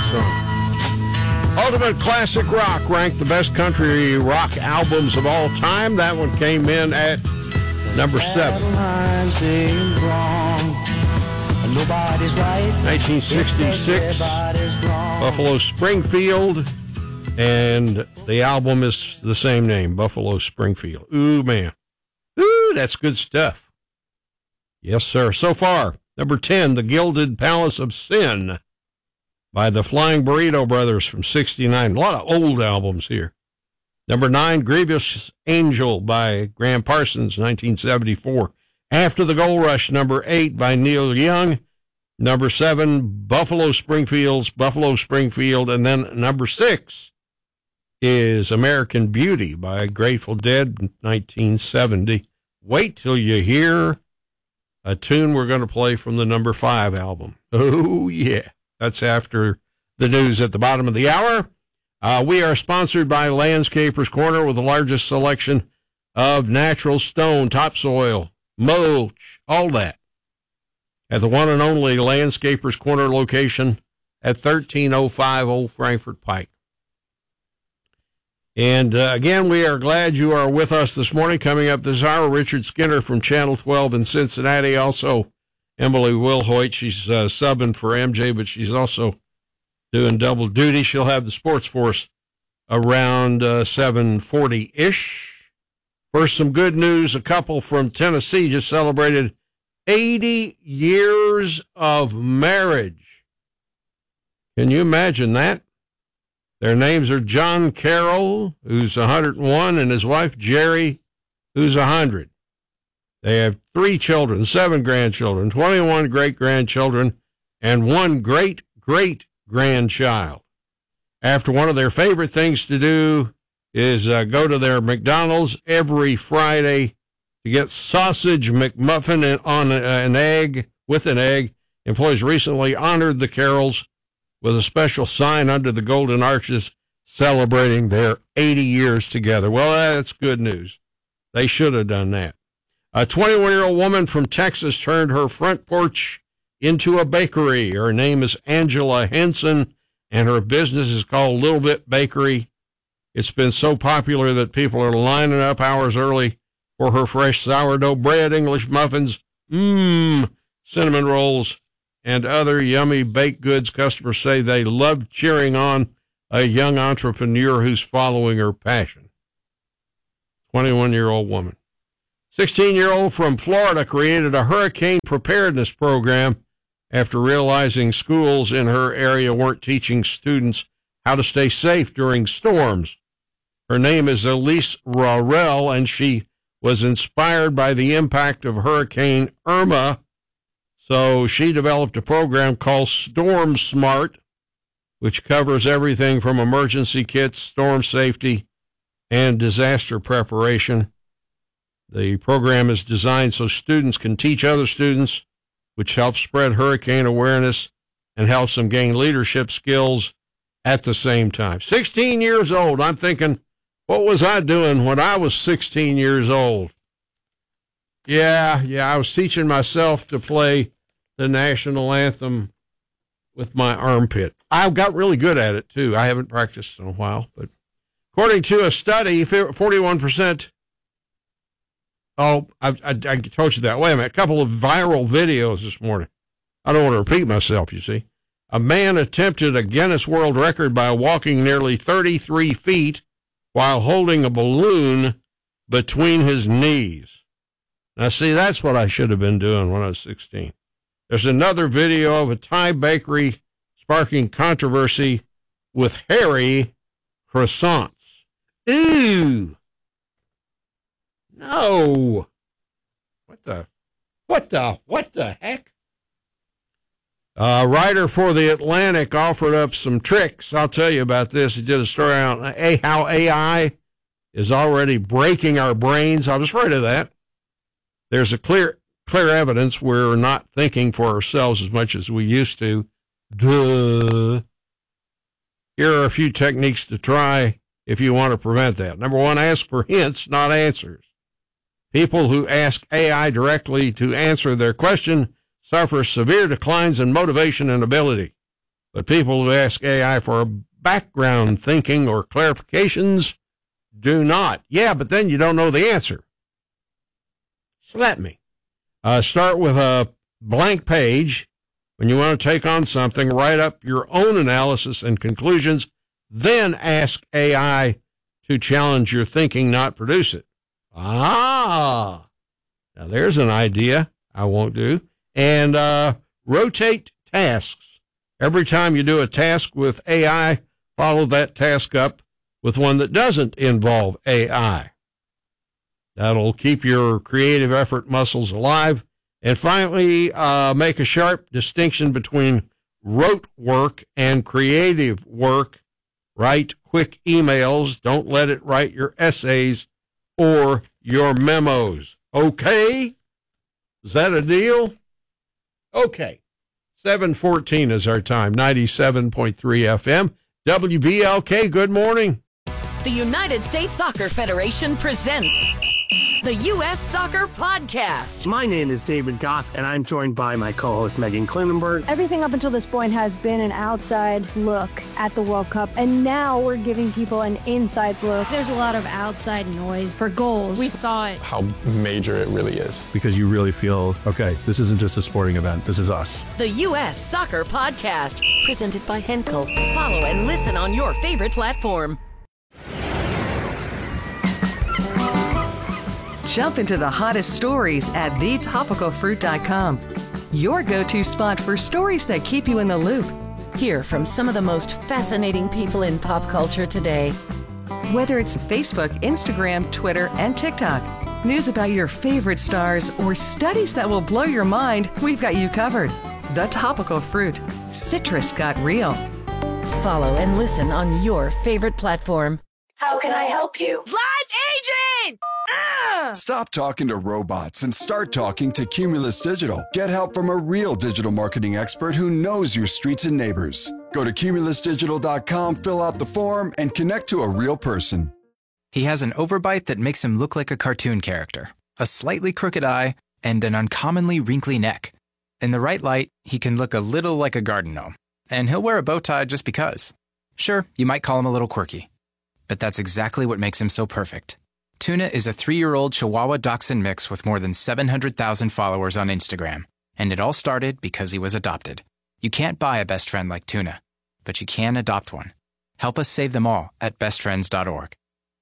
song. Ultimate Classic Rock ranked the best country rock albums of all time. That one came in at number 7. 1966, Buffalo Springfield, and the album is the same name, Buffalo Springfield. Ooh, man. Ooh, that's good stuff. Yes, sir. So far, number 10, The Gilded Palace of Sin by the Flying Burrito Brothers from 69. A lot of old albums here. Number 9, Grievous Angel by Graham Parsons, 1974. After the Gold Rush, number 8 by Neil Young. Number 7, Buffalo Springfield, and then number 6 is American Beauty by Grateful Dead, 1970. Wait till you hear a tune we're going to play from the number 5 album. Oh, yeah. That's after the news at the bottom of the hour. We are sponsored by Landscaper's Corner with the largest selection of natural stone, topsoil, mulch, all that. At the one and only Landscaper's Corner location at 1305 Old Frankfort Pike. And again, we are glad you are with us this morning. Coming up this hour, Richard Skinner from Channel 12 in Cincinnati. Also, Emily Wilhoit, she's subbing for MJ, but she's also doing double duty. She'll have the sports force around 7:40-ish. First, some good news. A couple from Tennessee just celebrated 80 years of marriage. Can you imagine that? Their names are John Carroll, who's 101, and his wife, Jerry, who's 100. They have 3 children, 7 grandchildren, 21 great-grandchildren, and 1 great-great-grandchild. After one of their favorite things to do is go to their McDonald's every Friday to get sausage McMuffin on an egg, with an egg. Employees recently honored the Carrolls with a special sign under the Golden Arches celebrating their 80 years together. Well, that's good news. They should have done that. A 21-year-old woman from Texas turned her front porch into a bakery. Her name is Angela Henson, and her business is called Little Bit Bakery. It's been so popular that people are lining up hours early for her fresh sourdough bread, English muffins, cinnamon rolls, and other yummy baked goods. Customers say they love cheering on a young entrepreneur who's following her passion. 21-year-old woman. 16-year-old from Florida created a hurricane preparedness program after realizing schools in her area weren't teaching students how to stay safe during storms. Her name is Elise Raurel, and she was inspired by the impact of Hurricane Irma. So she developed a program called Storm Smart, which covers everything from emergency kits, storm safety, and disaster preparation. The program is designed so students can teach other students, which helps spread hurricane awareness and helps them gain leadership skills at the same time. 16 years old. I'm thinking, what was I doing when I was 16 years old? Yeah, I was teaching myself to play the national anthem with my armpit. I got really good at it, too. I haven't practiced in a while, but according to a study, 41%. Oh, I told you that. Wait a minute. A couple of viral videos this morning. I don't want to repeat myself, you see. A man attempted a Guinness World Record by walking nearly 33 feet while holding a balloon between his knees. Now, see, that's what I should have been doing when I was 16. There's another video of a Thai bakery sparking controversy with hairy croissants. Ooh! No! What the heck? A writer for The Atlantic offered up some tricks. I'll tell you about this. He did a story on how AI is already breaking our brains. I was afraid of that. There's a clear evidence we're not thinking for ourselves as much as we used to. Duh. Here are a few techniques to try if you want to prevent that. Number 1, ask for hints, not answers. People who ask AI directly to answer their question suffer severe declines in motivation and ability. But people who ask AI for background thinking or clarifications do not. Yeah, but then you don't know the answer. So let me. Start with a blank page. When you want to take on something, write up your own analysis and conclusions, then ask AI to challenge your thinking, not produce it. Now there's an idea I won't do. And rotate tasks. Every time you do a task with AI, follow that task up with one that doesn't involve AI. That'll keep your creative effort muscles alive. And finally, make a sharp distinction between rote work and creative work. Write quick emails. Don't let it write your essays or your memos. Okay? Is that a deal? Okay. 7:14 is our time. 97.3 FM. WVLK, good morning. The United States Soccer Federation presents the U.S. Soccer Podcast. My name is David Goss, and I'm joined by my co-host, Megan Klinenberg. Everything up until this point has been an outside look at the World Cup, and now we're giving people an inside look. There's a lot of outside noise for goals. We thought how major it really is. Because you really feel, okay, this isn't just a sporting event, this is us. The U.S. Soccer Podcast, presented by Henkel. Follow and listen on your favorite platform. Jump into the hottest stories at thetopicalfruit.com. Your go-to spot for stories that keep you in the loop. Hear from some of the most fascinating people in pop culture today. Whether it's Facebook, Instagram, Twitter, and TikTok, news about your favorite stars, or studies that will blow your mind, we've got you covered. The Topical Fruit. Citrus got real. Follow and listen on your favorite platform. How can I help you? Live agent! Stop talking to robots and start talking to Cumulus Digital. Get help from a real digital marketing expert who knows your streets and neighbors. Go to cumulusdigital.com, fill out the form, and connect to a real person. He has an overbite that makes him look like a cartoon character, a slightly crooked eye, and an uncommonly wrinkly neck. In the right light, he can look a little like a garden gnome, and he'll wear a bow tie just because. Sure, you might call him a little quirky, but that's exactly what makes him so perfect. Tuna is a 3-year-old Chihuahua Dachshund mix with more than 700,000 followers on Instagram, and it all started because he was adopted. You can't buy a best friend like Tuna, but you can adopt one. Help us save them all at bestfriends.org.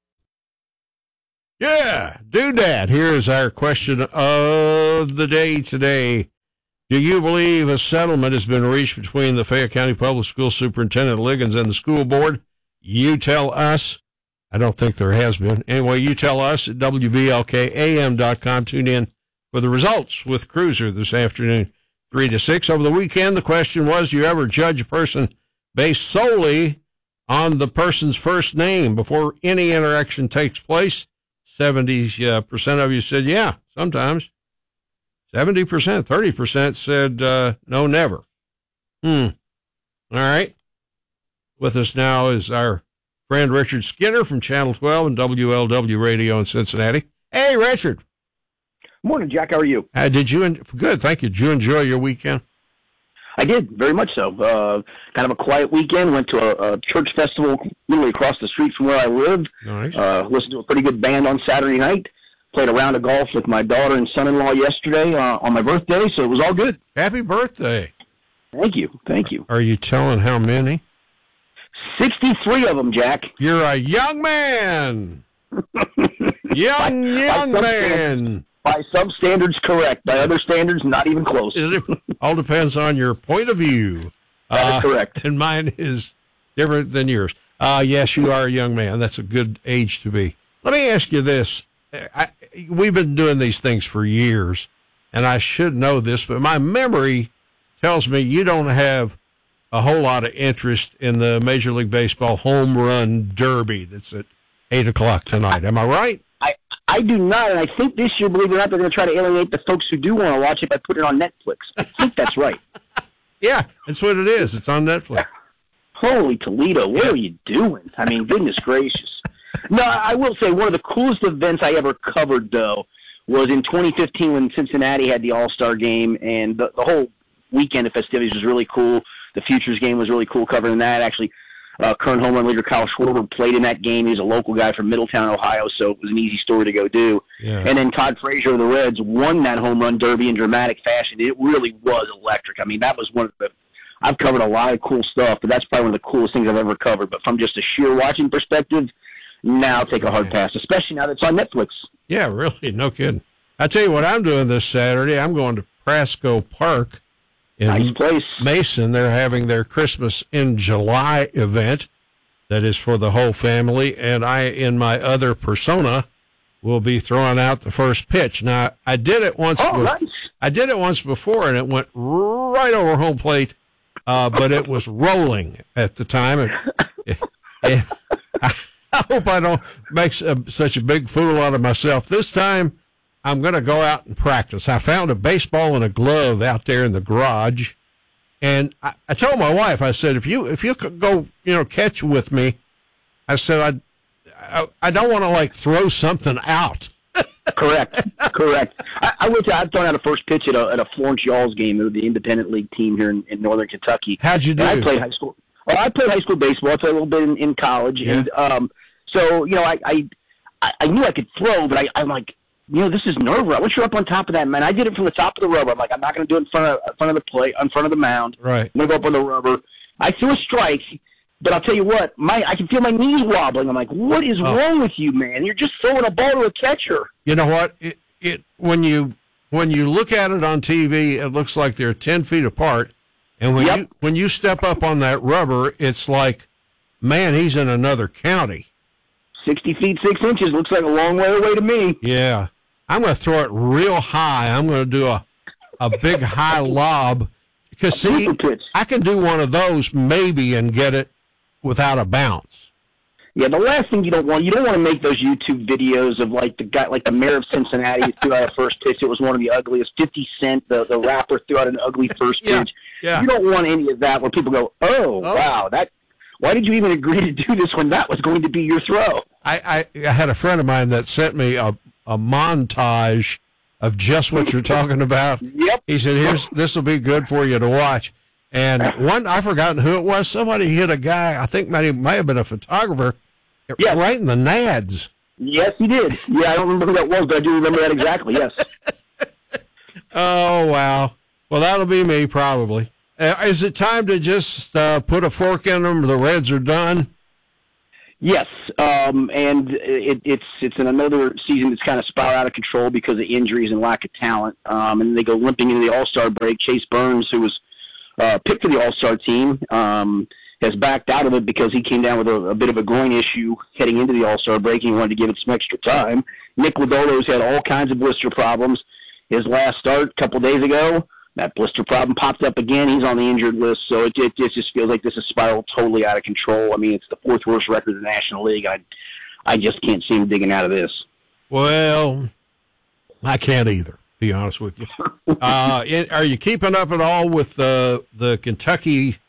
Yeah, do that. Here's our question of the day today. Do you believe a settlement has been reached between the Fayette County Public School Superintendent Liggins and the school board? You tell us. I don't think there has been. Anyway, you tell us at WVLKAM.com. Tune in for the results with Cruiser this afternoon, 3 to 6. Over the weekend, the question was, do you ever judge a person based solely on the person's first name before any interaction takes place? 70% of you said, yeah, sometimes. 70%, 30% said, no, never. All right. With us now is our friend Richard Skinner from Channel 12 and WLW Radio in Cincinnati. Hey, Richard. Morning, Jack. How are you? Good, thank you. Did you enjoy your weekend? I did, very much so. Kind of a quiet weekend. Went to a church festival literally across the street from where I live. Nice. Listened to a pretty good band on Saturday night. Played a round of golf with my daughter and son-in-law yesterday on my birthday, so it was all good. Happy birthday. Thank you. Thank you. Are you telling how many? 63 of them, Jack. You're a young man. young man. By some standards, correct. By other standards, not even close. It all depends on your point of view. That is correct. And mine is different than yours. Yes, you are a young man. That's a good age to be. Let me ask you this. We've been doing these things for years, and I should know this, but my memory tells me you don't have a whole lot of interest in the Major League Baseball home run derby that's at 8 o'clock tonight. Am I right? I do not, and I think this year, believe it or not, they're going to try to alienate the folks who do want to watch it by putting it on Netflix. I think that's right. Yeah, that's what it is. It's on Netflix. Holy Toledo, what are you doing? I mean, goodness gracious. No, I will say one of the coolest events I ever covered, though, was in 2015 when Cincinnati had the All-Star game, and the whole weekend of festivities was really cool. the Futures game was really cool covering that. Actually, current home run leader Kyle Schwarber played in that game. He's a local guy from Middletown, Ohio, so it was an easy story to go do. Yeah. And then Todd Frazier of the Reds won that home run derby in dramatic fashion. It really was electric. I mean, that was one of the – I've covered a lot of cool stuff, but that's probably one of the coolest things I've ever covered. But from just a sheer watching perspective, now I'll take a hard pass, especially now that it's on Netflix. Yeah, really, no kidding. I tell you what I'm doing this Saturday. I'm going to Prasco Park in nice place. Mason. They're having their Christmas in July event that is for the whole family, and I, in my other persona, will be throwing out the first pitch. Now, I did it once. Nice. I did it once before, and it went right over home plate, but it was rolling at the time. And I hope I don't make such a big fool out of myself. This time, I'm going to go out and practice. I found a baseball and a glove out there in the garage, and I told my wife, I said, if you could go, catch with me, I said, I don't want to like throw something out. Correct. I've thrown out a first pitch at a Florence Yalls game, the Independent League team here in Northern Kentucky. How'd you do? And I played high school. Well, I played high school baseball. I played a little bit in college, yeah. And so I knew I could throw, but I'm like, this is nerve-wracking. Once you're up on top of that, man, I did it from the top of the rubber. I'm like, I'm not going to do it in front of the plate, in front of the mound. Right. I'm going to go up on the rubber. I threw a strike, but I'll tell you what, I can feel my knees wobbling. I'm like, what is wrong with you, man? You're just throwing a ball to a catcher. You know what? When you look at it on TV, it looks like they're 10 feet apart, and when you step up on that rubber, it's like, man, he's in another county. 60 feet 6 inches looks like a long way away to me. Yeah. I'm going to throw it real high. I'm going to do a big high lob. Because, see, I can do one of those maybe and get it without a bounce. Yeah, the last thing you don't want to make those YouTube videos of like the guy, like the mayor of Cincinnati threw out a first pitch. It was one of the ugliest. 50 Cent, the rapper, threw out an ugly first pitch. Yeah. You don't want any of that where people go, oh. Wow, why did you even agree to do this when that was going to be your throw? I had a friend of mine that sent me a montage of just what you're talking about. Yep. He said, this will be good for you to watch. And I've forgotten who it was. Somebody hit a guy, I think might have been a photographer, right in the nads. Yes, he did. Yeah, I don't remember who that was, but I do remember that exactly, yes. Oh, wow. Well, that'll be me probably. Is it time to just put a fork in them? The Reds are done? Yes, and it's in another season that's kind of spiraled out of control because of injuries and lack of talent. And they go limping into the All-Star break. Chase Burns, who was picked for the All-Star team, has backed out of it because he came down with a bit of a groin issue heading into the All-Star break, and he wanted to give it some extra time. Nick Lodolo's had all kinds of blister problems. His last start a couple days ago, that blister problem popped up again. He's on the injured list, so it just feels like this is spiraled totally out of control. I mean, it's the fourth worst record in the National League. I just can't see him digging out of this. Well, I can't either, to be honest with you. Are you keeping up at all with the Kentucky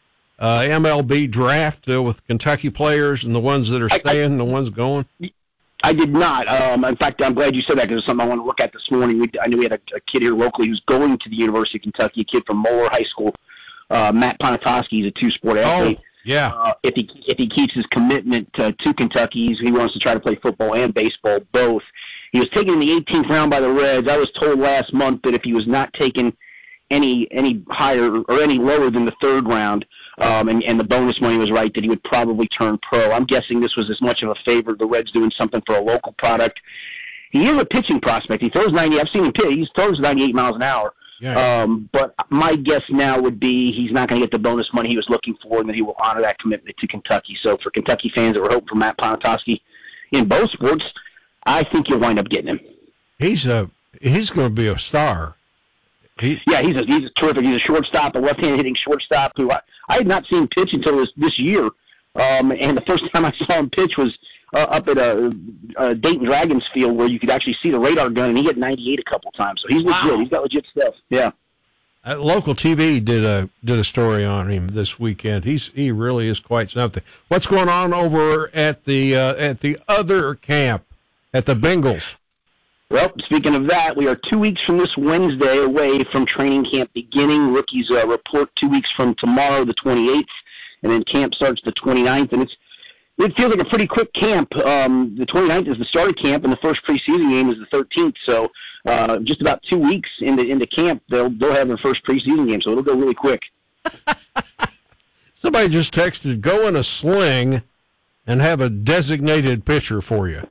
MLB draft with Kentucky players and the ones that are staying and the ones going? I did not. In fact, I'm glad you said that because it's something I want to look at this morning. I knew we had a kid here locally who's going to the University of Kentucky, a kid from Moeller High School. Matt Ponatowski. He's a two-sport athlete. Oh, yeah. If he keeps his commitment to Kentucky, he wants to try to play football and baseball, both. He was taken in the 18th round by the Reds. I was told last month that if he was not taken any higher or any lower than the third round, and the bonus money was right, that he would probably turn pro. I'm guessing this was as much of a favor, the Reds doing something for a local product. He is a pitching prospect. He throws 90. I've seen him pitch. He throws 98 miles an hour. Yeah. But my guess now would be he's not going to get the bonus money he was looking for, and that he will honor that commitment to Kentucky. So for Kentucky fans that were hoping for Matt Ponatowski in both sports, I think you'll wind up getting him. He's going to be a star. He's a terrific. He's a shortstop, a left-hand hitting shortstop who I had not seen pitch until this year. And the first time I saw him pitch was up at a Dayton Dragons field where you could actually see the radar gun, and he hit 98 a couple times. So he's legit. He's got legit stuff. Yeah. Local TV did a story on him this weekend. He really is quite something. What's going on over at the other camp at the Bengals? Well, speaking of that, we are 2 weeks from this Wednesday away from training camp beginning. Rookies report 2 weeks from tomorrow, the 28th, and then camp starts the 29th. And it feels like a pretty quick camp. The 29th is the start of camp, and the first preseason game is the 13th. So just about 2 weeks into camp, they'll have their first preseason game. So it'll go really quick. Somebody just texted, go in a sling and have a designated pitcher for you.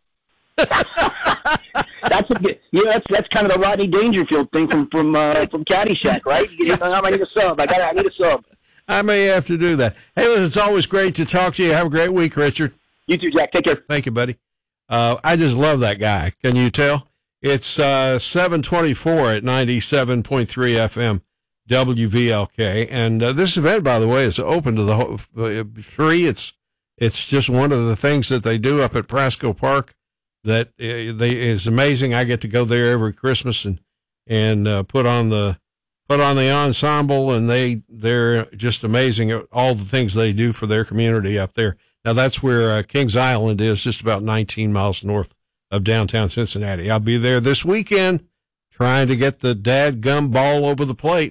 That's kind of the Rodney Dangerfield thing from Caddyshack, right? I need a sub. I need a sub. I may have to do that. Hey, it's always great to talk to you. Have a great week, Richard. You too, Jack. Take care. Thank you, buddy. I just love that guy. Can you tell? It's 7:24 at 97.3 FM WVLK, and this event, by the way, is open to the whole, free. It's just one of the things that they do up at Prasco Park that is amazing. I get to go there every Christmas and put on the ensemble, and they're just amazing at all the things they do for their community up there. Now that's where Kings Island is, just about 19 miles north of downtown Cincinnati. I'll be there this weekend trying to get the dadgum ball over the plate.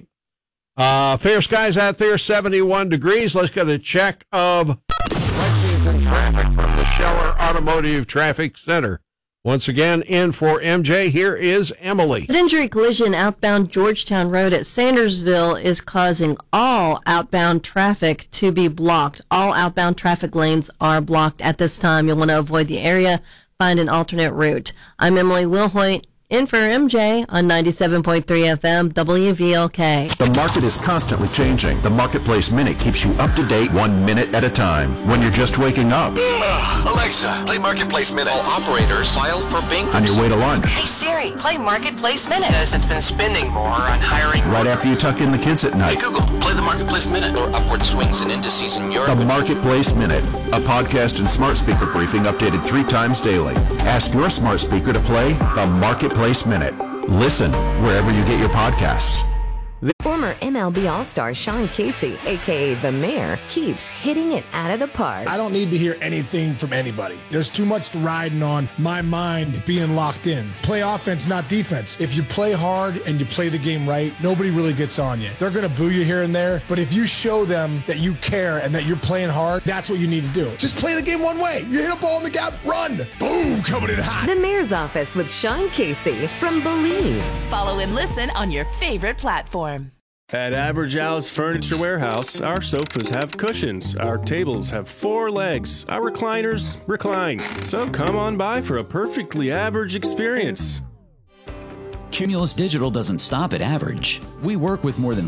Fair skies out there, 71 degrees. Let's get a check of Lexington traffic from the Scheller Automotive Traffic Center. Once again, in for MJ, here is Emily. An injury collision outbound Georgetown Road at Sandersville is causing all outbound traffic to be blocked. All outbound traffic lanes are blocked at this time. You'll want to avoid the area, find an alternate route. I'm Emily Wilhoit, in for MJ on 97.3 FM WVLK. The market is constantly changing. The Marketplace Minute keeps you up to date 1 minute at a time. When you're just waking up. Alexa, play Marketplace Minute. All operators file for bankruptcy. On your way to lunch. Hey Siri, play Marketplace Minute. Says it's been spending more on hiring. Right after you tuck in the kids at night. Hey Google, play the Marketplace Minute. Or upward swings and indices in Europe. The Marketplace Minute, a podcast and smart speaker briefing updated 3 times daily. Ask your smart speaker to play the Marketplace Minute. Listen wherever you get your podcasts. Former MLB All-Star Sean Casey, a.k.a. The Mayor, keeps hitting it out of the park. I don't need to hear anything from anybody. There's too much riding on my mind being locked in. Play offense, not defense. If you play hard and you play the game right, nobody really gets on you. They're going to boo you here and there, but if you show them that you care and that you're playing hard, that's what you need to do. Just play the game one way. You hit a ball in the gap, run. Boom, coming in hot. The Mayor's Office with Sean Casey from Believe. Follow and listen on your favorite platform. At Average Al's Furniture Warehouse, our sofas have cushions, our tables have 4 legs, our recliners recline. So come on by for a perfectly average experience. Cumulus Digital doesn't stop at average. We work with more than